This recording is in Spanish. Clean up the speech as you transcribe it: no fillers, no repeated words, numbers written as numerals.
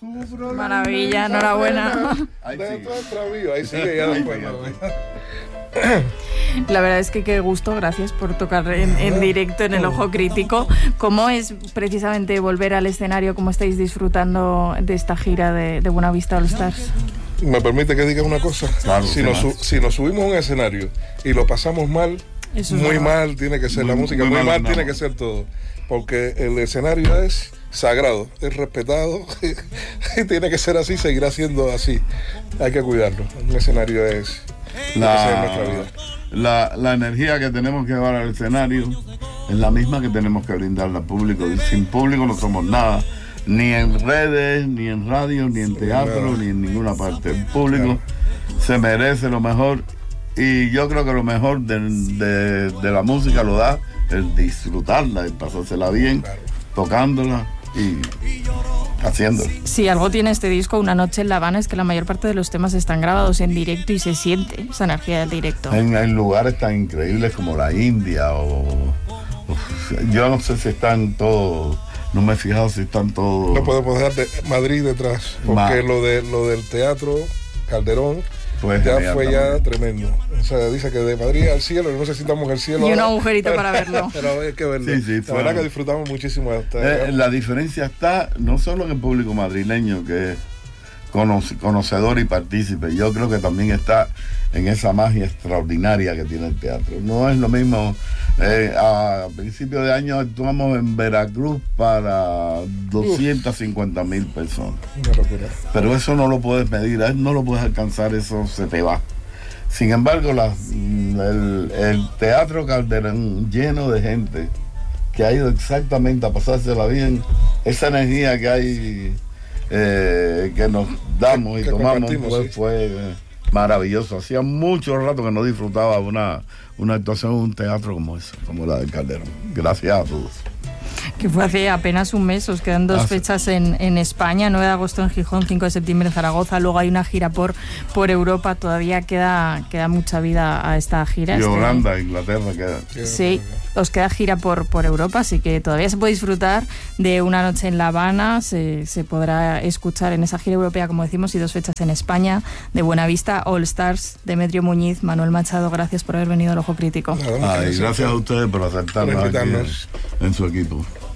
Maravilla, enhorabuena. Ahí sigue ya después. La verdad es que qué gusto, gracias por tocar en directo en el Ojo Crítico. ¿Cómo es precisamente volver al escenario? ¿Cómo estáis disfrutando de esta gira de Buenavista All Stars? ¿Me permite que diga una cosa? Claro, si nos subimos a un escenario y lo pasamos mal, Eso es muy verdad. mal tiene que ser la música, muy mal tiene que ser todo. Porque el escenario es sagrado, es respetado y tiene que ser así, seguirá siendo así. Hay que cuidarlo. Un escenario es nuestra vida. La energía que tenemos que llevar al escenario es la misma que tenemos que brindarle al público. Y sin público no somos nada, ni en redes, ni en radio, ni en teatro, ni en ninguna parte. El público se merece lo mejor, y yo creo que lo mejor de la música lo da el disfrutarla, el pasársela bien, tocándola y haciéndolo. Si algo tiene este disco, Una noche en La Habana, es que la mayor parte de los temas están grabados en directo y se siente esa energía del directo. En lugares tan increíbles como la India yo no sé si están todos, no me he fijado si están todos. No podemos dejar de Madrid detrás, porque lo del teatro Calderón pues ya genial, fue también. ya tremendo. O sea, dice que de Madrid al cielo, no sé si estamos en el cielo. Y un ahora, agujerito para verlo. Pero hay que verlo. Sí, la verdad que disfrutamos muchísimo. La diferencia está no solo en el público madrileño, que es conocedor y partícipe. Yo creo que también está en esa magia extraordinaria que tiene el teatro. No es lo mismo. A principio de año actuamos en Veracruz para 250,000 personas. Una locura. Pero eso no lo puedes medir, no lo puedes alcanzar, eso se te va. Sin embargo, el Teatro Calderón lleno de gente que ha ido exactamente a pasársela bien, esa energía que hay, que nos damos y tomamos, pues, fue maravilloso. Hacía mucho rato que no disfrutaba una actuación en un teatro como esa, como la del Calderón. Gracias a todos. Que fue hace apenas un mes. Os quedan dos fechas en España, 9 de agosto en Gijón, 5 de septiembre en Zaragoza, luego hay una gira por Europa. Todavía queda mucha vida a esta gira. Y Holanda, Inglaterra queda. Sí, os queda gira por Europa, así que todavía se puede disfrutar de Una noche en La Habana. Se podrá escuchar en esa gira europea, como decimos, y 2 fechas en España, de Buenavista All Stars. Demetrio Muñiz, Manuel Machado, gracias por haber venido al Ojo Crítico. Y gracias a ustedes por aceptarnos aquí en su equipo.